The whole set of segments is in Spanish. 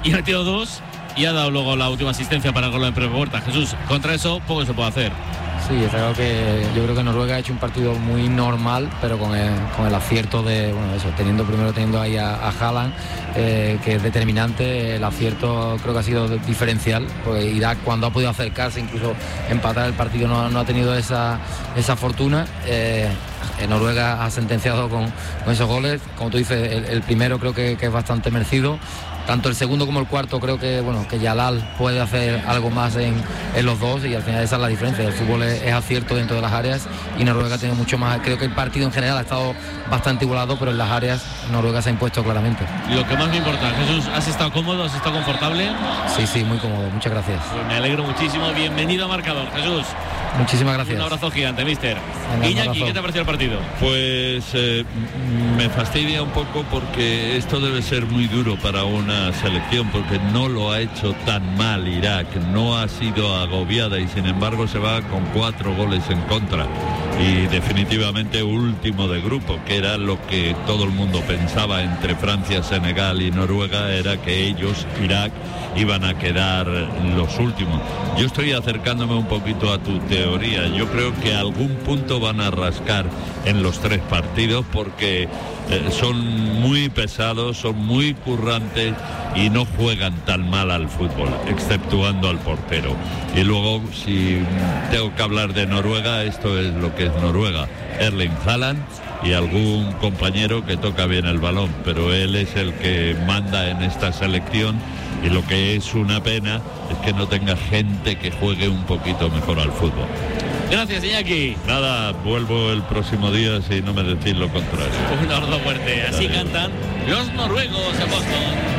y ha metido 2 y ha dado luego la última asistencia para el gol de propia puerta. Jesús, contra eso poco se puede hacer. Sí, es algo que yo creo que Noruega ha hecho un partido muy normal, pero con el acierto de, bueno, eso, teniendo ahí a Haaland, que es determinante. El acierto creo que ha sido diferencial, pues Irak cuando ha podido acercarse, incluso empatar el partido, no ha tenido esa fortuna. Noruega ha sentenciado con esos goles. Como tú dices, el primero creo que es bastante merecido. Tanto el segundo como el cuarto creo que Jalal puede hacer algo más en los dos, y al final esa es la diferencia. El fútbol es acierto dentro de las áreas y Noruega tiene mucho más. Creo que el partido en general ha estado bastante igualado, pero en las áreas Noruega se ha impuesto claramente. Lo que más me importa, Jesús, ¿has estado cómodo? ¿Has estado confortable? Sí, muy cómodo, muchas gracias. Pues me alegro muchísimo. Bienvenido a Marcador, Jesús. Muchísimas gracias. Un abrazo gigante, mister. Iñaki, ¿qué te ha parecido el partido? Pues me fastidia un poco porque esto debe ser muy duro para una selección, porque no lo ha hecho tan mal Irak, no ha sido agobiada y sin embargo se va con 4 goles en contra y definitivamente último de grupo, que era lo que todo el mundo pensaba entre Francia, Senegal y Noruega, era que ellos, Irak, iban a quedar los últimos. Yo estoy acercándome un poquito a tu teoría. Yo creo que a algún punto van a rascar en los 3 partidos porque son muy pesados, son muy currantes y no juegan tan mal al fútbol, exceptuando al portero. Y luego, si tengo que hablar de Noruega, esto es lo que es Noruega: Erling Haaland y algún compañero que toca bien el balón, pero él es el que manda en esta selección. Y lo que es una pena es que no tenga gente que juegue un poquito mejor al fútbol. Gracias, Iñaki. Nada, vuelvo el próximo día si no me decís lo contrario. Un abrazo fuerte. Así cantan los noruegos en Boston.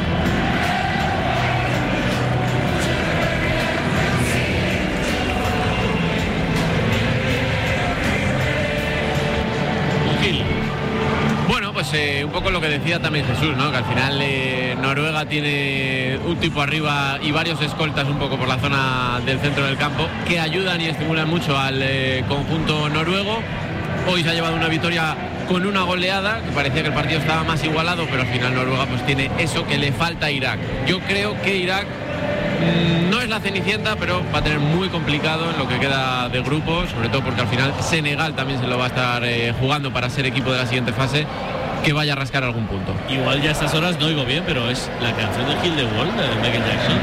Un poco lo que decía también Jesús, ¿no? Que al final Noruega tiene un tipo arriba y varios escoltas un poco por la zona del centro del campo que ayudan y estimulan mucho al conjunto noruego. Hoy se ha llevado una victoria con una goleada, que parecía que el partido estaba más igualado, pero al final Noruega pues tiene eso que le falta a Irak. Yo creo que Irak no es la cenicienta, pero va a tener muy complicado en lo que queda de grupo, sobre todo porque al final Senegal también se lo va a estar jugando para ser equipo de la siguiente fase, que vaya a rascar algún punto. Igual ya a estas horas no oigo bien, pero es la canción de Kill the Wall de Michael Jackson.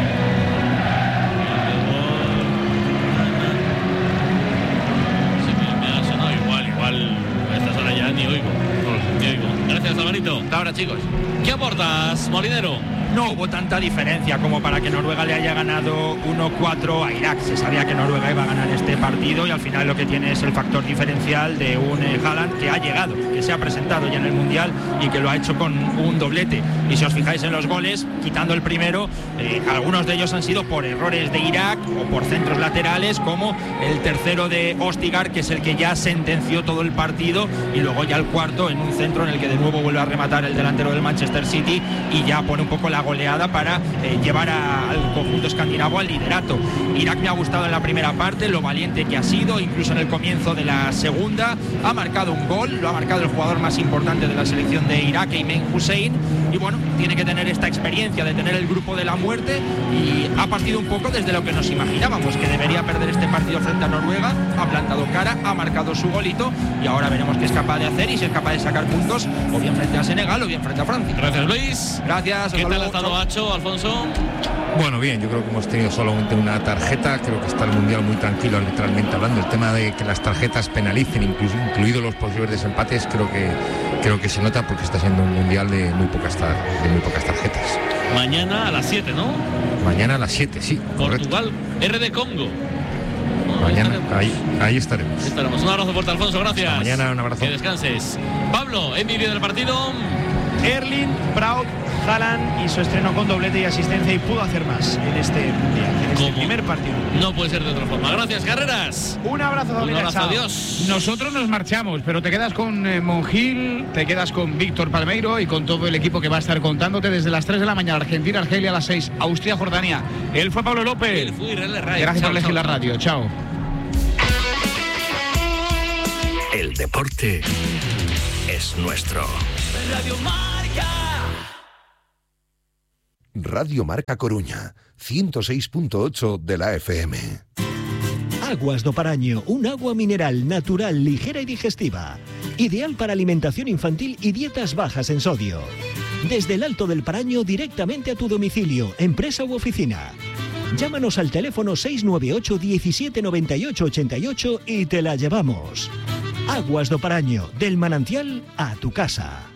Sí, me ha sonado igual a estas horas ya ni oigo. Gracias, Alvarito. Hasta ahora, chicos. ¿Qué aportas, Molinero? No hubo tanta diferencia como para que Noruega le haya ganado 1-4 a Irak. Se sabía que Noruega iba a ganar este partido y al final lo que tiene es el factor diferencial de un Haaland que ha llegado, que se ha presentado ya en el Mundial y que lo ha hecho con un doblete. Y si os fijáis en los goles, quitando el primero, algunos de ellos han sido por errores de Irak o por centros laterales, como el tercero de Ostigar, que es el que ya sentenció todo el partido, y luego ya el cuarto en un centro en el que de nuevo vuelve a rematar el delantero del Manchester City y ya pone un poco la goleada para llevar al conjunto escandinavo al liderato. Irak me ha gustado en la primera parte, lo valiente que ha sido, incluso en el comienzo de la segunda ha marcado un gol, lo ha marcado el jugador más importante de la selección de Irak, Aymen Hussein, y bueno, tiene que tener esta experiencia de tener el grupo de la muerte, y ha partido un poco desde lo que nos imaginábamos, que debería perder este partido frente a Noruega. Ha plantado cara, ha marcado su golito y ahora veremos qué es capaz de hacer y si es capaz de sacar puntos o bien frente a Senegal o bien frente a Francia. Gracias, Luis. Gracias. ¿Qué tal ha estado Acho, Alfonso? Bueno, bien, yo creo que hemos tenido solamente una tarjeta. Creo que está el Mundial muy tranquilo arbitralmente hablando. El tema de que las tarjetas penalicen, incluidos los posibles desempates, creo que se nota porque está siendo un Mundial de muy pocas tarjetas. Mañana a las 7, ¿no? Mañana a las 7, sí. Portugal, RD Congo. Mañana, ahí estaremos. Un abrazo fuerte, Alfonso, gracias. Hasta mañana, un abrazo. Que descanses. Pablo, MVP del partido. Erling Braut Haaland y su estreno con doblete y asistencia, y pudo hacer más en este mundial, en este primer partido. No puede ser de otra forma. Gracias, Carreras. Un abrazo, familia. Un abrazo, adiós. Nosotros nos marchamos, pero te quedas con Monjil, te quedas con Víctor Palmeiro y con todo el equipo que va a estar contándote desde las 3 de la mañana. Argentina, Argelia a las 6, Austria, Jordania. Él fue Pablo López. Él fue Irene Ray. Gracias por elegir la radio. Chao. El deporte es nuestro. Radio Marca. Radio Marca Coruña, 106.8 de la FM. Aguas do Paraño, un agua mineral natural, ligera y digestiva. Ideal para alimentación infantil y dietas bajas en sodio. Desde el Alto del Paraño directamente a tu domicilio, empresa u oficina. Llámanos al teléfono 698 17 98 88 y te la llevamos. Aguas do Paraño, del manantial a tu casa.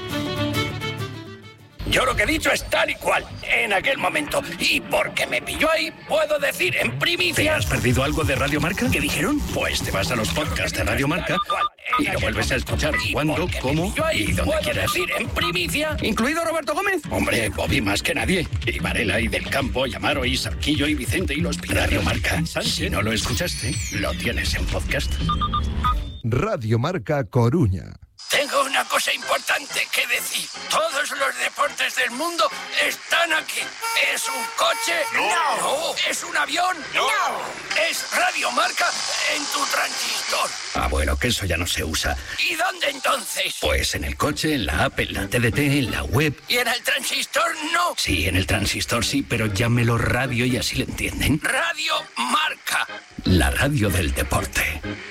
Yo lo que he dicho es tal y cual, en aquel momento. Y porque me pilló ahí, puedo decir en primicia... ¿Te has perdido algo de Radio Marca? ¿Qué dijeron? Pues te vas a los podcasts de Radio Marca y lo vuelves a escuchar cuando, cómo y donde quieras. Decir en primicia, incluido Roberto Gómez. Hombre, Bobby más que nadie. Y Varela y Del Campo, y Amaro y Sarquillo y Vicente y los Radio Marca. Si no lo escuchaste, lo tienes en podcast. Radio Marca Coruña. Tengo una cosa importante que decir. Todos los deportes del mundo están aquí. ¿Es un coche? No. ¿Es un avión? No. ¿Es Radio Marca en tu transistor? Ah, bueno, que eso ya no se usa. ¿Y dónde entonces? Pues en el coche, en la app, en la TDT, en la web. ¿Y en el transistor no? Sí, en el transistor sí, pero llámelo radio y así le entienden. Radio Marca. La radio del deporte.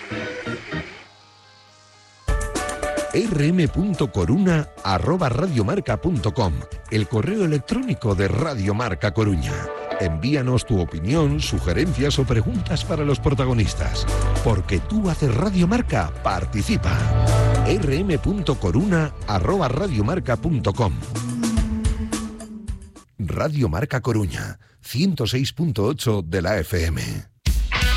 rm.coruna@radiomarca.com, el correo electrónico de Radio Marca Coruña. Envíanos tu opinión, sugerencias o preguntas para los protagonistas. Porque tú haces Radio Marca, participa. rm.coruna@radiomarca.com. Radio Marca Coruña, 106.8 de la FM.